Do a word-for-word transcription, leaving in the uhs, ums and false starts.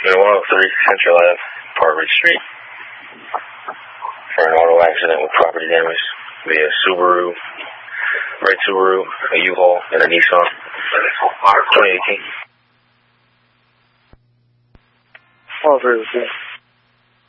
In one oh three Central Ave, Park Ridge Street, for an auto accident with property damage via Subaru, red Subaru, a U-Haul, and a Nissan, twenty eighteen. All three of us, yeah.